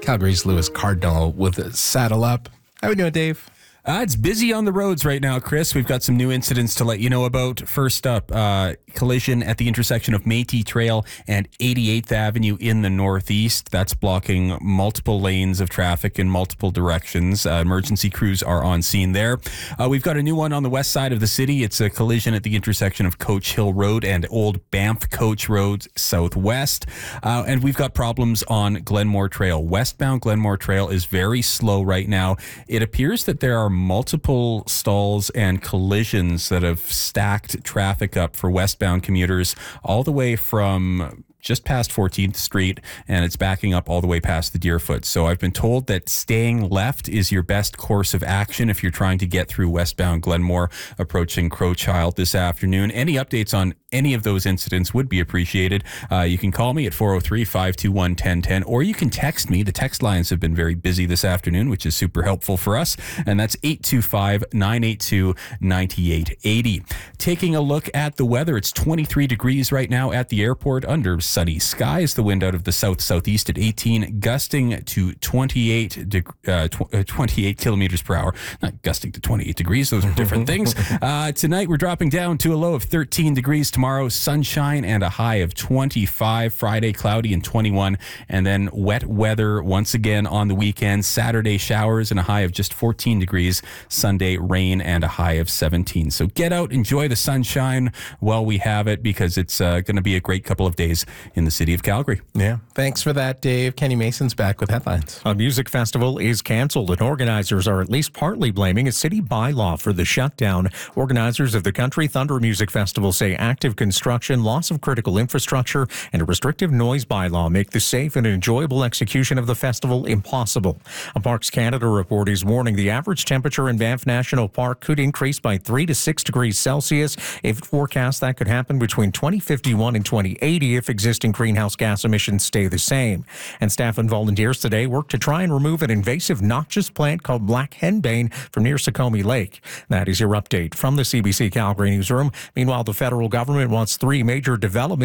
Calgary's Lewis Cardinal with a Saddle Up. How we doing, Dave? It's busy on the roads right now, Chris. We've got some new incidents to let you know about. First up, collision at the intersection of Métis Trail and 88th Avenue in the northeast. That's blocking multiple lanes of traffic in multiple directions. Emergency crews are on scene there. We've got a new one on the west side of the city. It's a collision at the intersection of Coach Hill Road and Old Banff Coach Road southwest. And we've got problems on Glenmore Trail. Westbound Glenmore Trail is very slow right now. It appears that there are multiple stalls and collisions that have stacked traffic up for westbound commuters all the way from just past 14th Street, and it's backing up all the way past the Deerfoot. So I've been told that staying left is your best course of action if you're trying to get through westbound Glenmore approaching Crowchild this afternoon. Any updates on any of those incidents would be appreciated. You can call me at 403-521-1010, or you can text me. The text lines have been very busy this afternoon, which is super helpful for us, and that's 825-982-9880. Taking a look at the weather, it's 23 degrees right now at the airport under sunny skies. The wind out of the south-southeast at 18, gusting to 28 kilometers per hour. Not gusting to 28 degrees. Those are different things. Tonight, we're dropping down to a low of 13 degrees. Tomorrow, sunshine and a high of 25. Friday, cloudy and 21. And then wet weather once again on the weekend. Saturday, showers and a high of just 14 degrees. Sunday, rain and a high of 17. So get out, enjoy the sunshine while we have it, because it's going to be a great couple of days in the city of Calgary. Yeah. Thanks for that, Dave. Kenny Mason's back with headlines. A music festival is canceled, and organizers are at least partly blaming a city bylaw for the shutdown. Organizers of the Country Thunder Music Festival say active construction, loss of critical infrastructure, and a restrictive noise bylaw make the safe and enjoyable execution of the festival impossible. A Parks Canada report is warning the average temperature in Banff National Park could increase by 3 to 6 degrees Celsius. If forecast that could happen between 2051 and 2080 if existing greenhouse gas emissions stay the same. And staff and volunteers today work to try and remove an invasive noxious plant called black henbane from near Sukhumi Lake. That is your update from the CBC Calgary newsroom. Meanwhile, the federal government wants 3 major developments